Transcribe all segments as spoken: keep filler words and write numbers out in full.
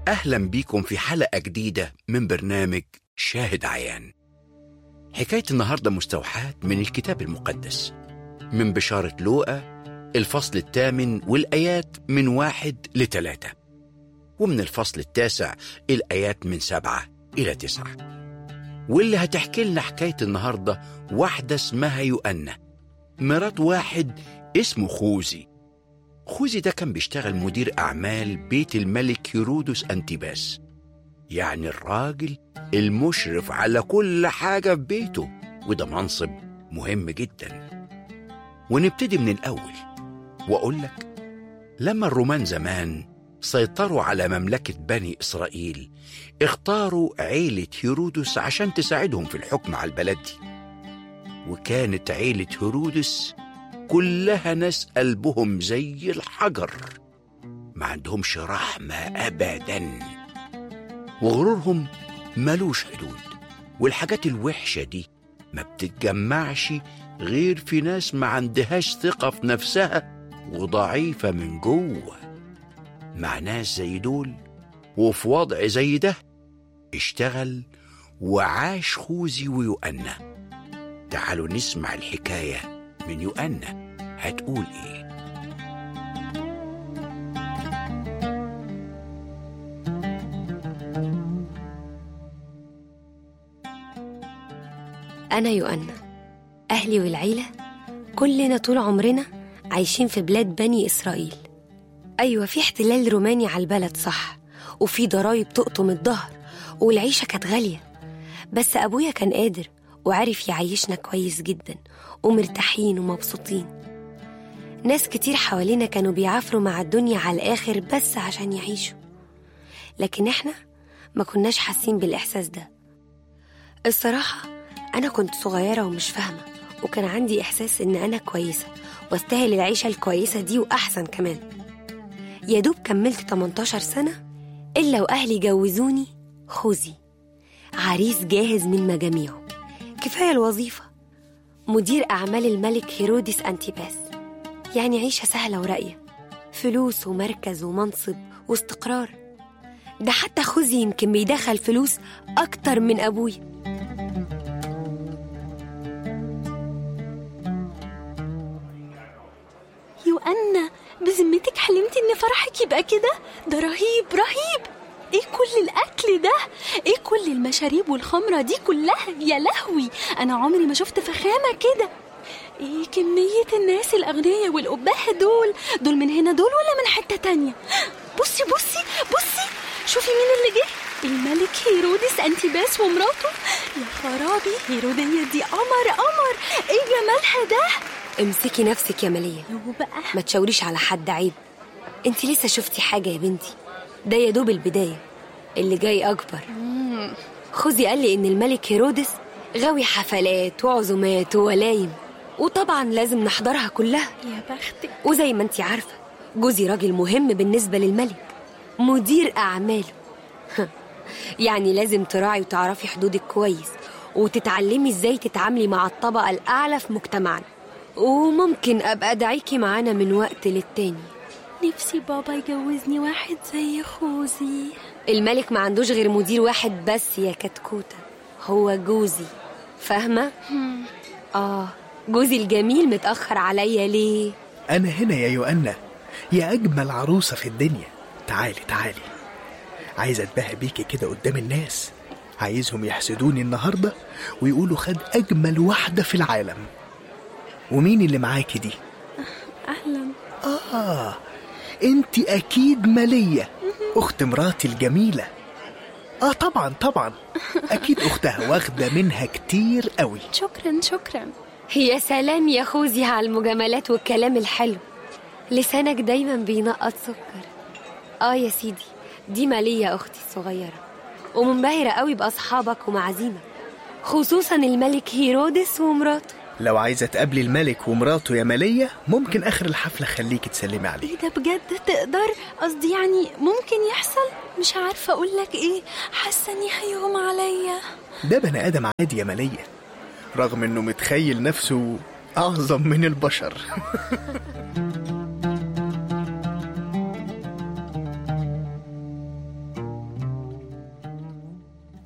أهلا بيكم في حلقة جديدة من برنامج شاهد عيان. حكاية النهاردة مستوحاة من الكتاب المقدس من بشارة لوقا الفصل الثامن والآيات من واحد لثلاثة، ومن الفصل التاسع الآيات من سبعة إلى تسعة. واللي هتحكي لنا حكاية النهاردة واحدة اسمها يوأنا، مرات واحد اسمه خوذي. خوذي ده كان بيشتغل مدير أعمال بيت الملك هيرودس أنتيباس، يعني الراجل المشرف على كل حاجة في بيته، وده منصب مهم جدا. ونبتدي من الأول وأقول لك، لما الرومان زمان سيطروا على مملكة بني إسرائيل، اختاروا عيلة هيرودس عشان تساعدهم في الحكم على البلد دي. وكانت عيلة هيرودس كلها ناس قلبهم زي الحجر، ما عندهمش رحمة أبدا، وغرورهم ملوش حدود. والحاجات الوحشة دي ما بتتجمعش غير في ناس ما عندهاش ثقة في نفسها وضعيفة من جوه. مع ناس زي دول وفي وضع زي ده اشتغل وعاش خوذي ويوأنا. تعالوا نسمع الحكاية من يوأنا هتقول ايه. أنا يوأنا، أهلي والعيلة كلنا طول عمرنا عايشين في بلاد بني إسرائيل. أيوة، في احتلال روماني على البلد صح، وفي ضرايب تقطم الظهر، والعيشة كانت غالية، بس أبويا كان قادر وعرف يعيشنا كويس جدا ومرتاحين ومبسوطين. ناس كتير حوالينا كانوا بيعافروا مع الدنيا على الآخر بس عشان يعيشوا، لكن احنا ما كناش حاسين بالإحساس ده. الصراحة أنا كنت صغيرة ومش فاهمة، وكان عندي إحساس إن أنا كويسة واستاهل العيشة الكويسة دي وأحسن كمان. يا دوب كملت تمنتاشر سنة إلا وأهلي جوزوني خوذي، عريس جاهز من مجاميعه. كفاية الوظيفة، مدير أعمال الملك هيرودس أنتيباس، يعني عيشة سهلة وراقية، فلوس ومركز ومنصب واستقرار. ده حتى خوذي يمكن بيدخل فلوس أكتر من أبويا. يوأنا، بذمتك حلمتي إن فرحك يبقى كده؟ ده رهيب رهيب. ايه كل الاكل ده؟ ايه كل المشاريب والخمره دي كلها؟ يا لهوي، انا عمري ما شفت فخامه كده. ايه كميه الناس الاغنياء والقباحه دول دول من هنا دول ولا من حته تانية؟ بصي بصي بصي، شوفي مين اللي جه، الملك هيرودس أنتيباس ومراته. يا خرابي، هيرودية دي قمر قمر، ايه جمالها ده. امسكي نفسك يا مالية، يو بقى ما تشاوريش على حد، عيب. انتي لسه شفتي حاجة يا بنتي؟ ده يا دوب البداية، اللي جاي أكبر. خوذي قال لي إن الملك هيرودس غاوي حفلات وعزومات وولايم، وطبعا لازم نحضرها كلها. يا بختك. وزي ما انتي عارفة جوزي راجل مهم بالنسبة للملك، مدير أعماله. يعني لازم تراعي وتعرفي حدودك كويس، وتتعلمي ازاي تتعاملي مع الطبقة الأعلى في مجتمعنا. وممكن أبقى أدعيكي معانا من وقت للتاني. نفسي بابا يجوزني واحد زي خوذي. الملك ما عندوش غير مدير واحد بس يا كتكوتة، هو جوزي، فاهمة؟ آه، جوزي الجميل متأخر عليا ليه؟ أنا هنا يا يوأنا، يا أجمل عروسة في الدنيا. تعالي تعالي، عايز أتباهى بيكي كده قدام الناس، عايزهم يحسدوني النهاردة ويقولوا خد أجمل واحدة في العالم. ومين اللي معاكي دي؟ أهلا. آه، انت أكيد مالية، أخت مراتي الجميلة. آه طبعا طبعا، أكيد أختها واخدة منها كتير قوي. شكرا شكرا. يا سلام يا خوذي على المجاملات والكلام الحلو، لسانك دايما بينقط سكر. آه يا سيدي، دي مالية أختي الصغيرة، ومنبهرة قوي بأصحابك ومعازيمك، خصوصا الملك هيرودس ومراته. لو عايزة تقابلي الملك ومراته يا مالية، ممكن آخر الحفلة خليكي تسلمي عليه. ايه ده بجد؟ تقدر؟ قصدي يعني ممكن يحصل؟ مش عارفة أقولك ايه، حاسة اني هيغم عليا. ده بني آدم عادي يا مالية، رغم انه متخيل نفسه أعظم من البشر.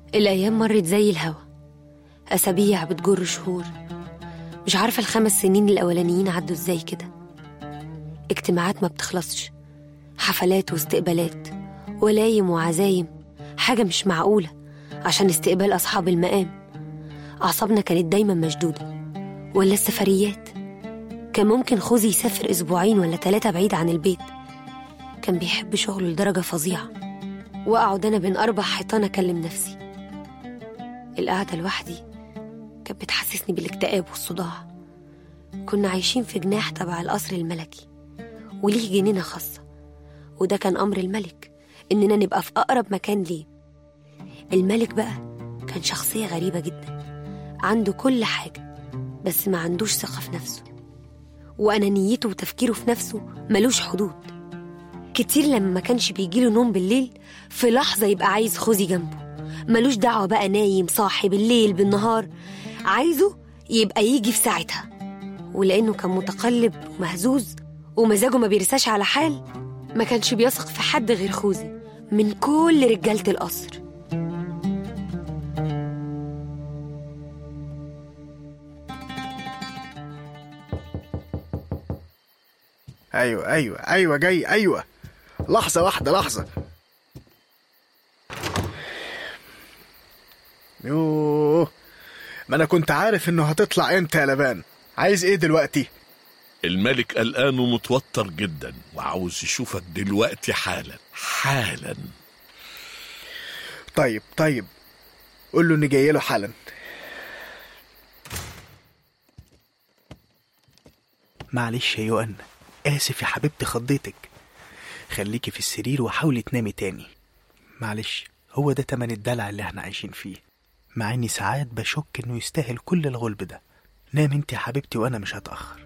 الأيام مرت زي الهوا، أسابيع بتجر شهور. مش عارفة الخمس سنين الأولانيين عدوا ازاي كده. اجتماعات ما بتخلصش، حفلات واستقبالات، ولايم وعزايم، حاجة مش معقولة عشان استقبال أصحاب المقام. أعصابنا كانت دايما مشدودة. ولا السفريات، كان ممكن خوذي يسافر أسبوعين ولا ثلاثة بعيد عن البيت. كان بيحب شغله لدرجة فظيعة، وأقعد أنا بين أربع حيطان أكلم نفسي. القعدة لوحدي كانت بتحسسني بالاكتئاب والصداع. كنا عايشين في جناح تبع القصر الملكي، وليه جنينة خاصة، وده كان أمر الملك إننا نبقى في أقرب مكان ليه. الملك بقى كان شخصية غريبة جدا، عنده كل حاجة بس ما عندوش ثقة في نفسه، وأنانيته وتفكيره في نفسه ملوش حدود. كتير لما ما كانش بيجيله نوم بالليل في لحظة يبقى عايز خوذي جنبه، ملوش دعوة بقى نايم صاحي بالليل بالنهار، عايزه يبقى يجي في ساعتها. ولأنه كان متقلب ومهزوز ومزاجه ما بيرساش على حال، ما كانش بيثق في حد غير خوذي من كل رجالة القصر. ايوه ايوه ايوه جاي. ايوه لحظه واحده لحظه. يوه، ما انا كنت عارف انه هتطلع انت يا لبان. عايز ايه دلوقتي؟ الملك قلقان ومتوتر جدا وعاوز يشوفك دلوقتي حالا حالا. طيب طيب قول له اني جاي له حالا. معلش يا يوأن، آسف يا حبيبتي خضيتك. خليكي في السرير وحاولي تنامي تاني. معلش، هو ده تمن الدلع اللي احنا عايشين فيه، مع اني ساعات بشك انه يستاهل كل الغلب ده. نام انت يا حبيبتي وانا مش هتأخر.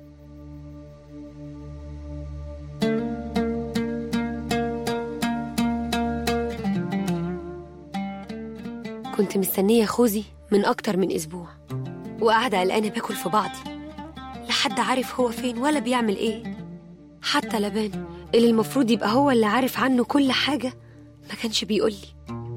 كنت مستنية خوذي من أكتر من أسبوع، وقاعدة قلقانة باكل في بعضي. لحد عارف هو فين ولا بيعمل إيه. حتى لبان اللي المفروض يبقى هو اللي عارف عنه كل حاجة ما كانش بيقولي.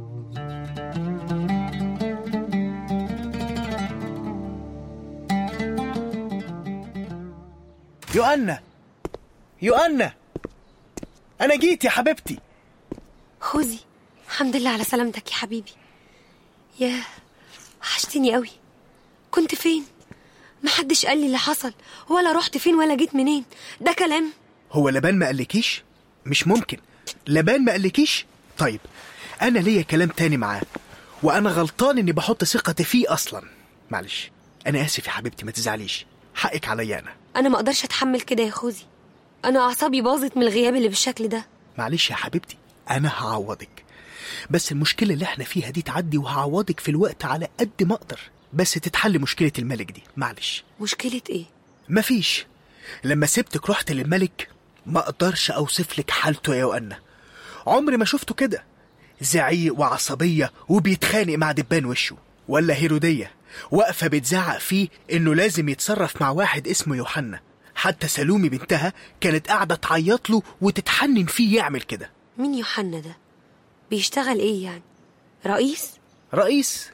يوأنا يوأنا، أنا جيت يا حبيبتي. خوذي، الحمد لله على سلامتك يا حبيبي. ياه، وحشتني قوي. كنت فين؟ محدش قال لي اللي حصل، ولا رحت فين ولا جيت منين. ده كلام؟ هو لبان ما قالكيش؟ مش ممكن لبان ما قالكيش. طيب أنا ليا كلام تاني معاه، وأنا غلطان إني بحط ثقتي فيه أصلا. معلش، أنا آسف يا حبيبتي، ما تزعليش، حقك عليا. أنا أنا ما أقدرش أتحمل كده يا خوذي. أنا أعصابي باظت من الغياب اللي بالشكل ده. معلش يا حبيبتي، أنا هعوضك، بس المشكلة اللي احنا فيها دي تعدي، وهعوضك في الوقت على قد ما أقدر، بس تتحل مشكلة الملك دي. معلش. مشكلة إيه؟ مفيش. لما سبتك رحت للملك ما أقدرش أوصف لك حالته يا يوأنا. عمري ما شفته كده، زعيق وعصبية وبيتخانق مع دبان وشه. ولا هيرودية واقفة بتزعق فيه إنه لازم يتصرف مع واحد اسمه يوحنا. حتى سلومي بنتها كانت قاعدة تعيط له وتتحنن فيه يعمل كده. مين يوحنا ده؟ بيشتغل إيه يعني؟ رئيس؟ رئيس؟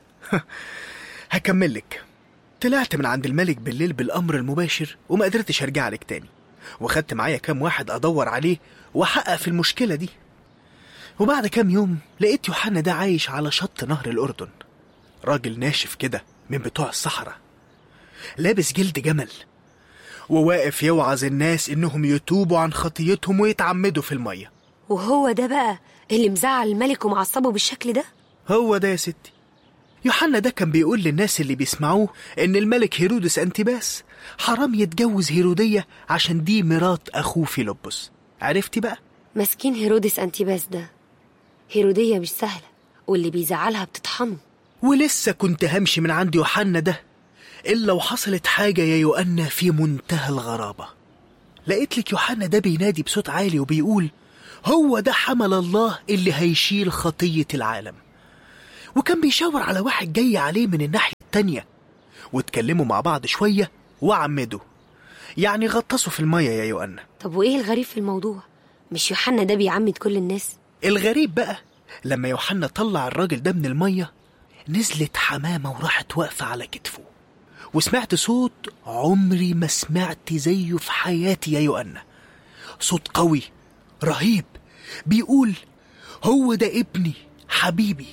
هكملك. طلعت من عند الملك بالليل بالأمر المباشر وما قدرتش أرجع لك تاني، وخدت معايا كام واحد أدور عليه وحقق في المشكلة دي. وبعد كام يوم لقيت يوحنا ده عايش على شط نهر الأردن، راجل ناشف كده من بتوع الصحراء، لابس جلد جمل، وواقف يوعظ الناس إنهم يتوبوا عن خطيتهم ويتعمدوا في المية. وهو ده بقى اللي مزعل الملك ومعصبه بالشكل ده؟ هو ده يا ستي. يوحنا ده كان بيقول للناس اللي بيسمعوه إن الملك هيرودس أنتيباس حرام يتجوز هيرودية عشان دي مرات أخوه فيلبس. عرفتي بقى؟ مسكين هيرودس أنتيباس ده، هيرودية مش سهلة، واللي بيزعلها بتطحنه. ولسه كنت همشي من عند يوحنا ده إلا وحصلت حاجة يا يوأنا في منتهى الغرابة. لقيت لك يوحنا ده بينادي بصوت عالي وبيقول هو ده حمل الله اللي هيشيل خطية العالم. وكان بيشاور على واحد جاي عليه من الناحية التانية، واتكلموا مع بعض شوية وعمدوا، يعني غطسوا في المية يا يوأنا. طب وإيه الغريب في الموضوع؟ مش يوحنا ده بيعمد كل الناس؟ الغريب بقى لما يوحنا طلع الراجل ده من المية نزلت حمامة وراحت واقفة على كتفه، وسمعت صوت عمري ما سمعت زيه في حياتي يا يوأنا. صوت قوي رهيب بيقول هو ده ابني حبيبي.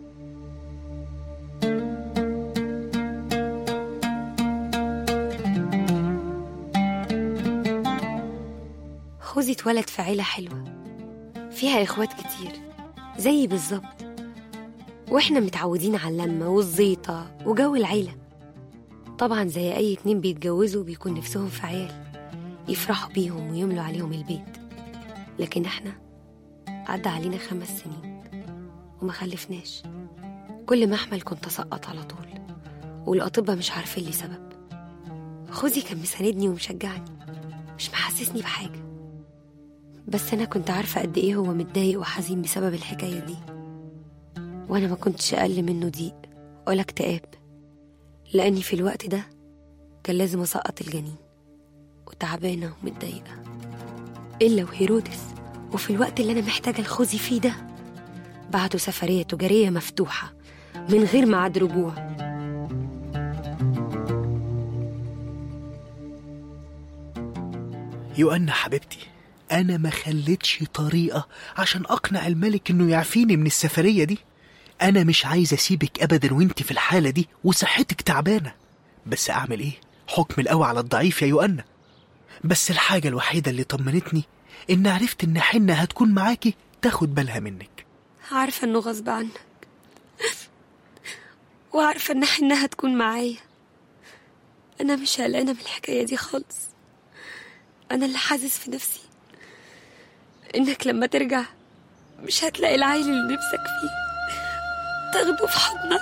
خوذي اتولد في عيلة حلوة فيها إخوات كتير زي بالظبط، وإحنا متعودين على اللمة والزيطة وجو العيلة. طبعا زي أي اتنين بيتجوزوا بيكون نفسهم في عيال يفرحوا بيهم ويملوا عليهم البيت، لكن إحنا عدى علينا خمس سنين وما خلفناش. كل ما أحمل كنت أسقط على طول، والأطباء مش عارفين لي سبب. خوذي كان مساندني ومشجعني، مش محسسني بحاجة، بس أنا كنت عارفة قد إيه هو متضايق وحزين بسبب الحكاية دي، وأنا ما كنتش أقل منه ضيق ولا اكتئاب، لأني في الوقت ده كان لازم أسقط الجنين وتعبانة ومتضايقة. إلا وهيرودس وفي الوقت اللي أنا محتاجة لخوذي فيه ده بعتوا سفرية تجارية مفتوحة من غير ميعاد رجوع. يوأنا حبيبتي، أنا ما خليتش طريقة عشان أقنع الملك إنه يعفيني من السفرية دي. أنا مش عايز أسيبك أبدا وإنتي في الحالة دي وصحتك تعبانة، بس أعمل إيه؟ حكم القوي على الضعيف يا يوأنا. بس الحاجة الوحيدة اللي طمنتني إن عرفت إن حنة هتكون معاكي تاخد بالها منك. عارفة إنه غصب عنك، وعارفة إن حنة هتكون معايا. أنا مش قلقانة من الحكاية دي خالص. أنا اللي حاسس في نفسي إنك لما ترجع مش هتلاقي العيل اللي نفسك فيه تاخده في حضنك.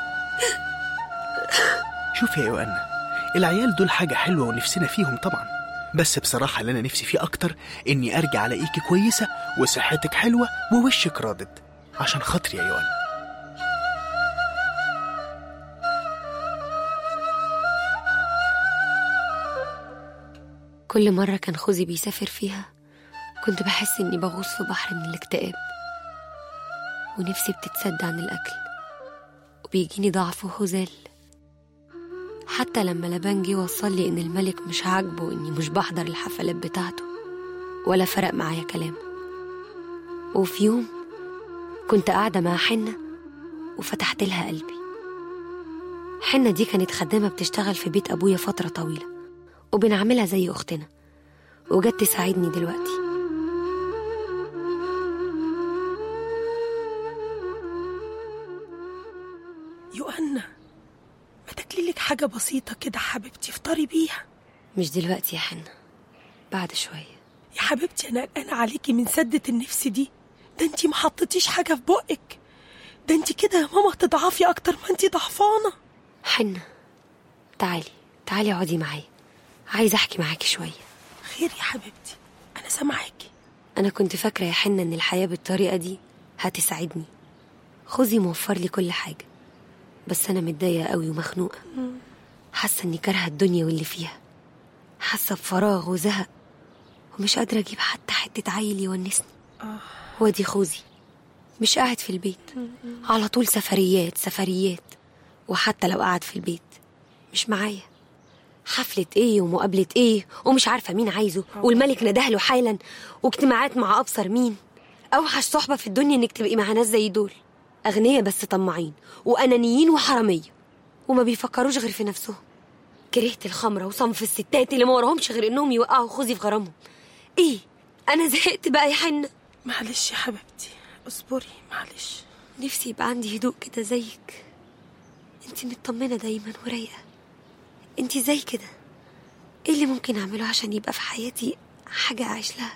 شوف يا يوأنا، العيال دول حاجة حلوة ونفسنا فيهم طبعا، بس بصراحة اللي أنا نفسي فيه أكتر إني أرجع ألاقيكي كويسة وصحتك حلوة ووشك رادد، عشان خاطري يا يوأنا. كل مرة كان خوذي بيسافر فيها كنت بحس إني بغوص في بحر من الاكتئاب، ونفسي بتتسد عن الأكل، وبيجيني ضعف وهزال. حتى لما لبنجي وصل لي إن الملك مش عاجبه إني مش بحضر الحفلات بتاعته، ولا فرق معايا كلامه. وفي يوم كنت قاعدة مع حنة وفتحت لها قلبي. حنة دي كانت خدامة بتشتغل في بيت أبويا فترة طويلة، وبنعملها زي أختنا، وجت تساعدني دلوقتي. يوأنا، ما تاكليلك حاجة بسيطة كده حبيبتي افطري بيها. مش دلوقتي يا حنة، بعد شوية. يا حبيبتي أنا قلقانة عليكي من سدة النفس دي. ده انتي ما حطيتيش حاجة في بقك، ده انتي كده يا ماما تضعفي أكتر ما انتي ضعفانة. حنة تعالي تعالي اقعدي معايا، عايزة أحكي معاكي شوية. خير يا حبيبتي، أنا سامعاكي. أنا كنت فاكرة يا حنة إن الحياة بالطريقة دي هتساعدني. خوذي موفر لي كل حاجة، بس أنا متضايقة قوي ومخنوقة، حاسة إني كارهة الدنيا واللي فيها، حاسة بفراغ وزهق، ومش قادرة أجيب حتى حتة عيل يونسني. وادي خوذي مش قاعد في البيت، على طول سفريات سفريات، وحتى لو قاعد في البيت مش معايا. حفلة ايه ومقابلة ايه ومش عارفة مين عايزه، والملك ندهله حالا، واجتماعات مع أبصر مين. أوحش صحبة في الدنيا إنك تبقي مع ناس زي دول، أغنياء بس طماعين وأنانيين وحرامية، وما بيفكروش غير في نفسهم. كرهت الخمرة وصنف الستات اللي ما وراهمش غير إنهم يوقعوا خوذي في غرامهم. ايه، أنا زهقت بقى يا حنة. معلش يا حبيبتي، اصبري معلش. نفسي يبقى عندي هدوء كده زيك، انتي مطمنة دايما ورايقة، انتي زي كده. ايه اللي ممكن اعمله عشان يبقى في حياتي حاجة اعيش لها؟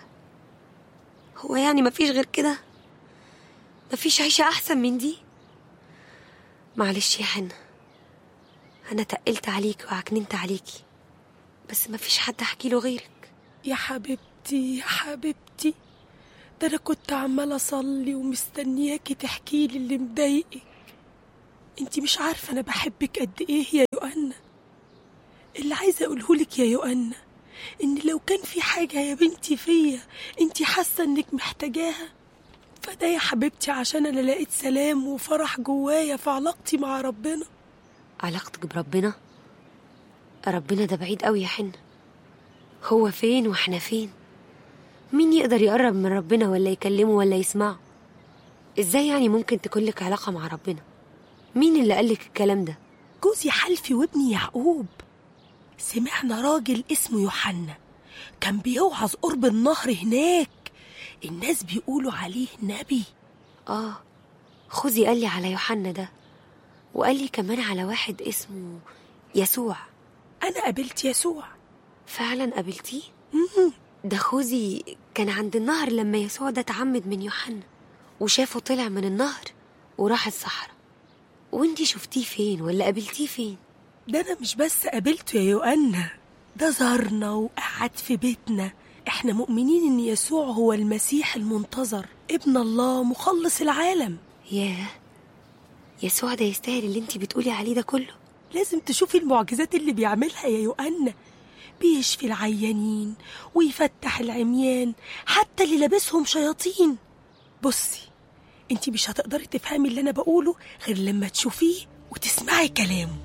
هو يعني مفيش غير كده؟ مفيش عيشة احسن من دي؟ معلش يا حنة، انا تقلت عليك وعكننت عليكي، بس مفيش حد احكي له غيرك. يا حبيبتي يا حبيبتي، ده انا كنت عمالة اصلي ومستنياكي تحكي لي اللي مضايقك. انتي مش عارفة انا بحبك قد ايه يا يوأنا. اللي عايزة اقولهولك يا يوأنا ان لو كان في حاجة يا بنتي فيا انتي حاسة انك محتاجاها، فده يا حبيبتي عشان أنا لقيت سلام وفرح جوايا في علاقتي مع ربنا. علاقتك بربنا؟ ربنا ده بعيد قوي يا حنة. هو فين واحنا فين؟ مين يقدر يقرب من ربنا ولا يكلمه ولا يسمعه؟ ازاي يعني ممكن تكون لك علاقة مع ربنا؟ مين اللي قالك الكلام ده؟ جوزي حلفي وابني يعقوب. سمعنا راجل اسمه يوحنا كان بيوعظ قرب النهر هناك، الناس بيقولوا عليه نبي. آه، خوذي قال لي على يوحنا ده، وقال لي كمان على واحد اسمه يسوع. أنا قابلت يسوع. فعلا قابلتيه؟ مم. ده خوذي كان عند النهر لما يسوع ده اتعمد من يوحنا، وشافه طلع من النهر وراح الصحراء. وانتي شفتيه فين ولا قابلتيه فين؟ ده أنا مش بس قابلته يا يوأنا، ده زارنا وقعد في بيتنا. احنا مؤمنين ان يسوع هو المسيح المنتظر، ابن الله مخلص العالم. ياه، يسوع ده يستاهل اللي انتي بتقولي عليه ده كله؟ لازم تشوفي المعجزات اللي بيعملها يا يوأنا. بيشفي العيانين ويفتح العميان، حتى اللي لابسهم شياطين. بصي، انتي مش هتقدري تفهمي اللي انا بقوله غير لما تشوفيه وتسمعي كلامه.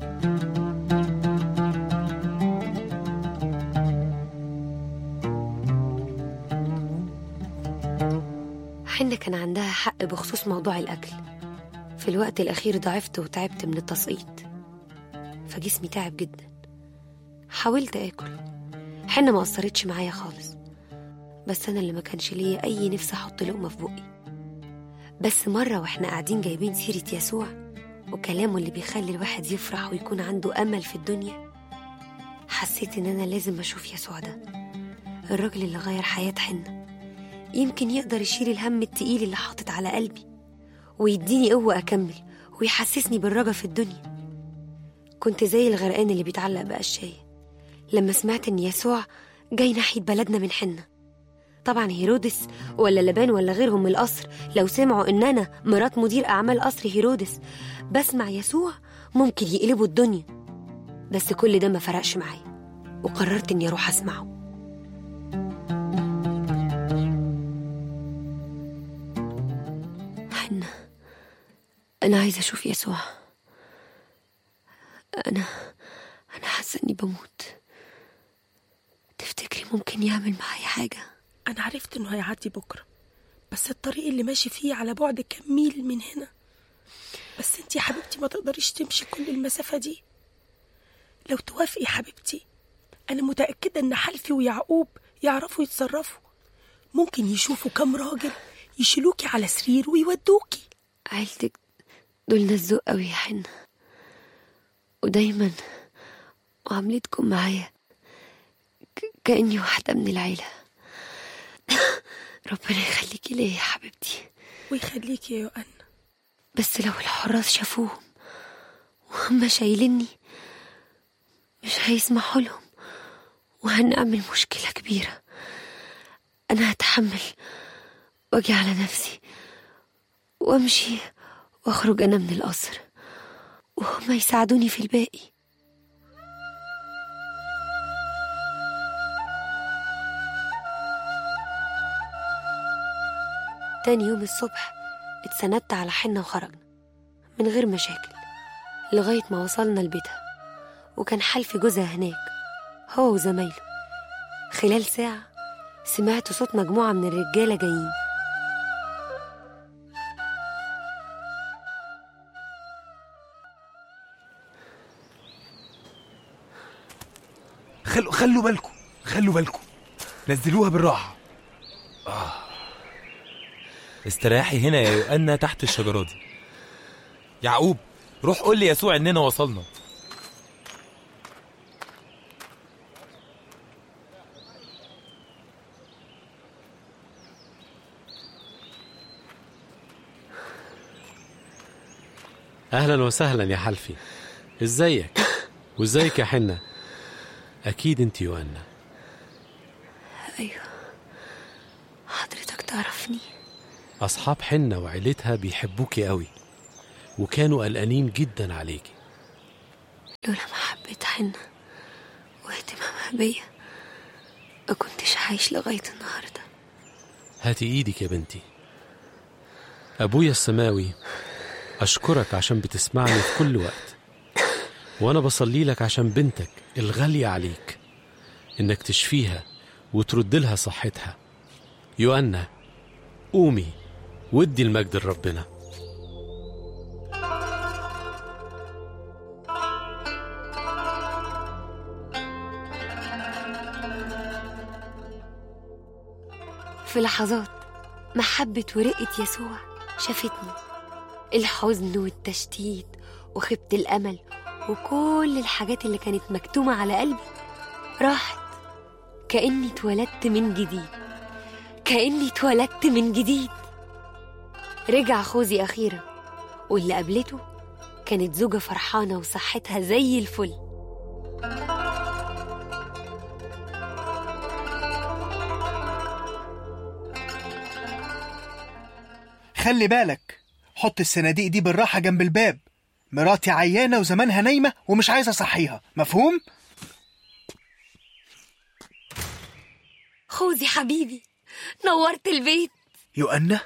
حنة كان عندها حق بخصوص موضوع الأكل. في الوقت الأخير ضعفت وتعبت من التسقيط، فجسمي تعب جدا. حاولت آكل، حنة ما قصرتش معايا خالص، بس أنا اللي ما كانش ليا أي نفس أحط لقمة في بقي. بس مرة وإحنا قاعدين جايبين سيرة يسوع وكلامه اللي بيخلي الواحد يفرح ويكون عنده أمل في الدنيا، حسيت إن أنا لازم أشوف يسوع ده، الراجل اللي غير حياة حنة. يمكن يقدر يشيل الهم التقيل اللي حاطط على قلبي ويديني قوة أكمل ويحسسني بالرجا في الدنيا. كنت زي الغرقان اللي بيتعلق بقشاية لما سمعت إن يسوع جاي ناحية بلدنا من حنة. طبعا هيرودس ولا لبان ولا غيرهم من القصر لو سمعوا إن أنا مرات مدير أعمال قصر هيرودس بسمع يسوع ممكن يقلبوا الدنيا. بس كل ده ما فرقش معايا، وقررت إني أروح أسمعه. حنة، أنا عايزة أشوف يسوع. أنا أنا حاسة إني بموت. تفتكري ممكن يعمل معايا حاجة؟ أنا عرفت إنه هيعدي بكرة، بس الطريق اللي ماشي فيه على بعد كام ميل من هنا. بس انتي يا حبيبتي ما تقدريش تمشي كل المسافة دي. لو توافقي يا حبيبتي، أنا متأكدة إن حلفي ويعقوب يعرفوا يتصرفوا. ممكن يشوفوا كام راجل يشيلوكي على سرير ويودوكي. عيلتك دول ناس ذوق قوي يا حنة، ودايما معاملتكم معايا كأني واحدة من العيلة. ربنا يخليكي ليا يا حبيبتي. ويخليكي يا يوأنا. بس لو الحراس شافوهم وهم شايليني مش هيسمحوا لهم، وهنعمل مشكلة كبيرة. أنا هتحمل واجي على نفسي وامشي واخرج أنا من القصر، وهم يساعدوني في الباقي. تاني يوم الصبح اتسندت على حنة وخرجنا من غير مشاكل لغاية ما وصلنا لبيتها، وكان حلفي جوزها هناك هو وزمايله. خلال ساعة سمعت صوت مجموعة من الرجالة جايين. خلوا خلوا بالكم خلوا بالكم نزلوها بالراحة. آه. استريحي هنا يا يوأنا تحت الشجرة دي. يعقوب، روح قول لي يسوع إننا وصلنا. أهلا وسهلا يا حلفي، إزيك؟ وإزيك يا حنة؟ أكيد أنت يوأنا. أيوة، حضرتك تعرفني. أصحاب حنة وعيلتها بيحبوكي قوي، وكانوا قلقانين جدا عليكي. لولا محبة حنة واهتمامها بيا ما كنتش عايش لغاية النهاردة. هاتي إيدك يا بنتي. أبويا السماوي، أشكرك عشان بتسمعني في كل وقت، وأنا بصلي لك عشان بنتك الغالية عليك، إنك تشفيها وترد لها صحتها. يوأنا، قومي ودي المجد لربنا. في لحظات محبة ورقة يسوع شافتني، الحزن والتشتيت وخيبة الأمل وكل الحاجات اللي كانت مكتومة على قلبي راحت، كأني اتولدت من جديد، كأني اتولدت من جديد. رجع خوذي أخيرا، واللي قابلته كانت زوجة فرحانة وصحتها زي الفل. خلي بالك، حط الصناديق دي بالراحة جنب الباب، مراتي عيانة وزمانها نايمة ومش عايزة أصحيها، مفهوم؟ خوذي حبيبي، نورت البيت. يوأنا،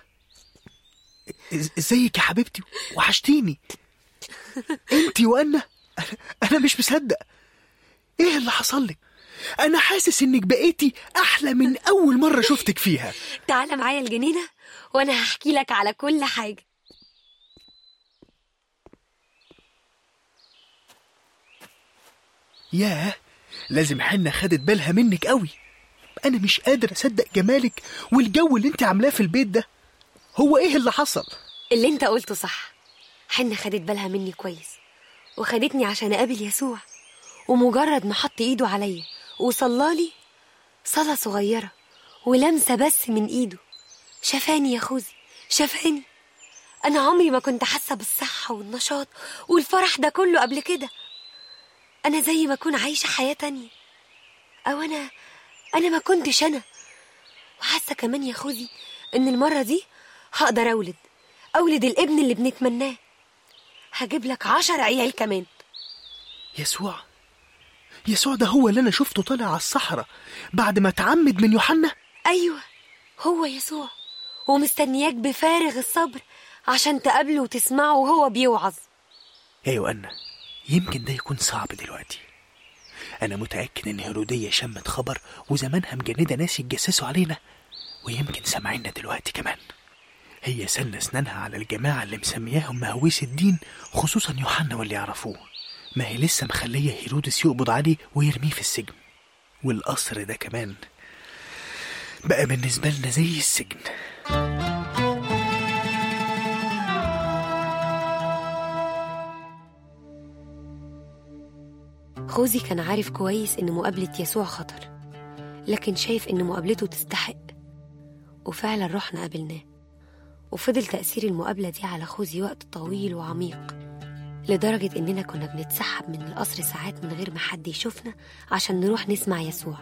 ازيك يا حبيبتي؟ وحشتيني. انت يوأنا؟ انا مش مصدق. ايه اللي حصل لك؟ انا حاسس انك بقيتي احلى من اول مرة شفتك فيها. تعال معايا الجنينة وانا هحكي لك على كل حاجة. ياه، لازم حنة خدت بالها منك قوي. انا مش قادر اصدق جمالك والجو اللي انت عاملاه في البيت ده. هو ايه اللي حصل؟ اللي انت قلته صح، حنة خدت بالها مني كويس وخدتني عشان اقابل يسوع، ومجرد ما حط ايده عليا وصلالي صلاة صغيرة ولمسة بس من ايده شفاني يا خوذي، شفاني. انا عمري ما كنت حاسة بالصحة والنشاط والفرح ده كله قبل كده. انا زي ما اكون عايشة حياة تانية، او انا انا ما كنتش انا. وحاسة كمان يا خوذي ان المرة دي هقدر اولد اولد الابن اللي بنتمناه. هجيب لك عشر عيال كمان. يسوع يسوع ده هو اللي انا شفته طالع على الصحراء بعد ما اتعمد من يوحنا؟ ايوه هو يسوع، ومستنياك بفارغ الصبر عشان تقابله وتسمعه وهو بيوعظ. يا يوأنا، يمكن ده يكون صعب دلوقتي. انا متأكد ان هيرودية شمت خبر وزمانها مجندة ناس يتجسسوا علينا، ويمكن سامعيننا دلوقتي كمان. هي سن اسنانها على الجماعة اللي مسمياهم مهويس الدين، خصوصا يوحنا واللي يعرفوه. ما هي لسه مخلية هيرودس يقبض عليه ويرميه في السجن، والقصر ده كمان بقى بالنسبة لنا زي السجن. خوذي كان عارف كويس إن مقابلة يسوع خطر، لكن شايف إن مقابلته تستحق، وفعلا رحنا قابلناه. وفضل تأثير المقابلة دي على خوذي وقت طويل وعميق، لدرجة إننا كنا بنتسحب من القصر ساعات من غير ما حد يشوفنا عشان نروح نسمع يسوع.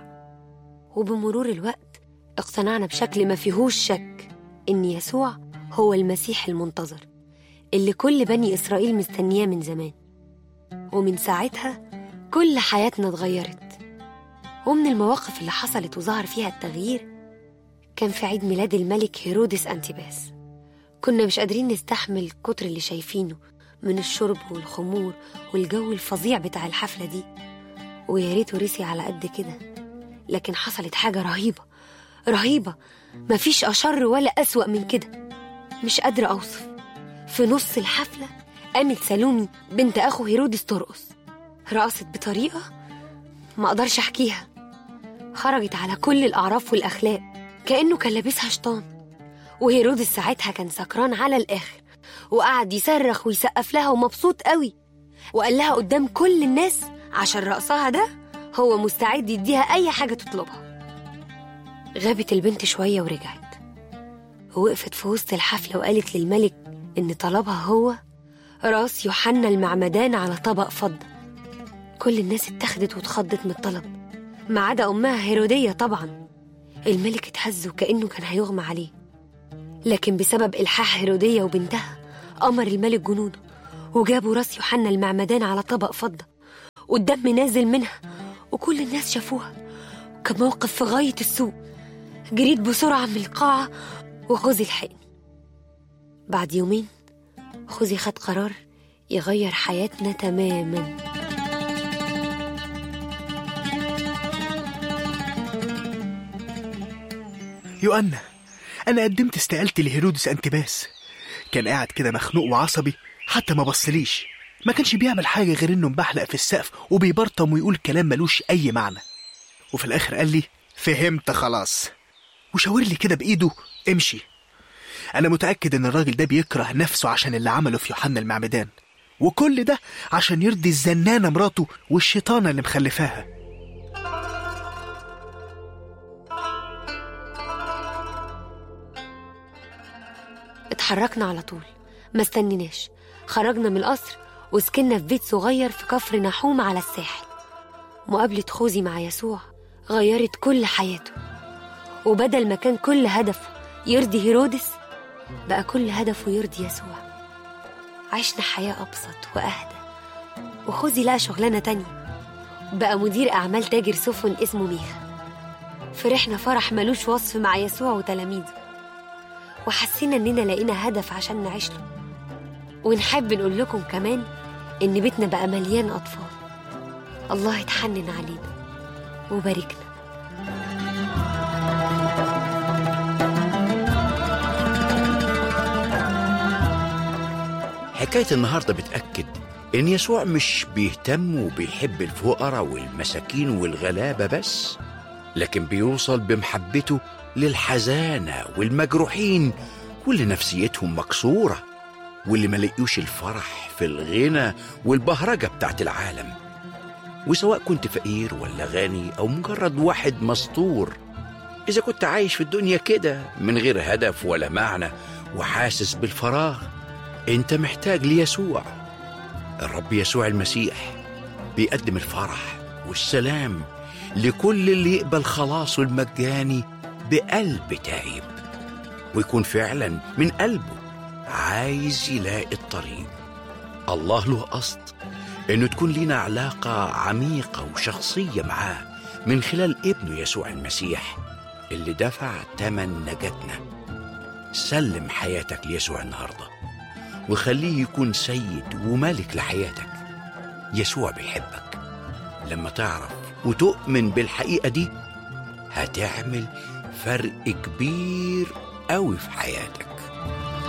وبمرور الوقت اقتنعنا بشكل ما فيهوش شك إن يسوع هو المسيح المنتظر اللي كل بني إسرائيل مستنياه من زمان. ومن ساعتها كل حياتنا اتغيرت. ومن المواقف اللي حصلت وظهر فيها التغيير كان في عيد ميلاد الملك هيرودس أنتيباس. كنا مش قادرين نستحمل الكتر اللي شايفينه من الشرب والخمور والجو الفظيع بتاع الحفلة دي، ويا ريته رسي على قد كده. لكن حصلت حاجة رهيبة رهيبة، مفيش أشر ولا أسوأ من كده. مش قادرة أوصف. في نص الحفلة قامت سالومي بنت أخو هيرودس ترقص، رقصت بطريقة ما أقدرش أحكيها. خرجت على كل الأعراف والأخلاق كأنه كان لابسها شيطان. وهيرودس ساعتها كان سكران على الآخر، وقعد يصرخ ويسقف لها ومبسوط قوي، وقال لها قدام كل الناس عشان رقصها ده هو مستعد يديها أي حاجة تطلبها. غابت البنت شوية ورجعت، ووقفت في وسط الحفلة وقالت للملك إن طلبها هو راس يوحنا المعمدان على طبق فضة. كل الناس اتخذت واتخضت من الطلب ما عدا أمها هيرودية طبعا. الملك اتهز وكأنه كان هيغمى عليه، لكن بسبب إلحاح هيرودية وبنتها أمر الملك جنوده وجابوا راس يوحنا المعمدان على طبق فضة، والدم نازل منها وكل الناس شافوها. وكان موقف في غاية السوء. جريت بسرعة من القاعة وخوذي لحقني. بعد يومين خوذي خد قرار يغير حياتنا تماما. يوأنا، أنا قدمت استقالتي لهيرودس أنتباس. كان قاعد كده مخنوق وعصبي، حتى ما بصليش، ما كانش بيعمل حاجة غير إنه مبحلق في السقف وبيبرطم ويقول كلام ملوش أي معنى. وفي الآخر قال لي فهمت خلاص، وشاور لي كده بإيده امشي. أنا متأكد إن الراجل ده بيكره نفسه عشان اللي عمله في يوحنا المعمدان، وكل ده عشان يرضي الزنانة مراته والشيطانة اللي مخلفاها. اتحركنا على طول، ما استنيناش، خرجنا من القصر وسكننا في بيت صغير في كفر نحوم على الساحل. مقابلة خوذي مع يسوع غيرت كل حياته، وبدل ما كان كل هدفه يرضي هيرودس بقى كل هدفه يرضي يسوع. عشنا حياة أبسط وأهدى، وخوذي لقى شغلانة تانية، بقى مدير أعمال تاجر سفن اسمه ميخا. فرحنا فرح ملوش وصف مع يسوع وتلاميذه، وحسينا إننا لقينا هدف عشان نعيش له. ونحب نقول لكم كمان إن بيتنا بقى مليان أطفال. الله يتحنن علينا وباركنا. حكاية النهاردة بتأكد إن يسوع مش بيهتم وبيحب الفقراء والمساكين والغلابة بس، لكن بيوصل بمحبته للحزانة والمجروحين واللي نفسيتهم مكسورة واللي ما لقيوش الفرح في الغنى والبهرجة بتاعت العالم. وسواء كنت فقير ولا غني أو مجرد واحد مسطور، إذا كنت عايش في الدنيا كده من غير هدف ولا معنى وحاسس بالفراغ، أنت محتاج ليسوع. الرب يسوع المسيح بيقدم الفرح والسلام لكل اللي يقبل خلاصه المجاني بقلب تائب، ويكون فعلا من قلبه عايز يلاقي الطريق. الله له قصد إنه تكون لنا علاقة عميقة وشخصية معاه من خلال ابنه يسوع المسيح اللي دفع تمن نجاتنا. سلم حياتك ليسوع النهاردة وخليه يكون سيد وملك لحياتك. يسوع بيحبك. لما تعرف وتؤمن بالحقيقة دي هتعمل فرق كبير قوي في حياتك.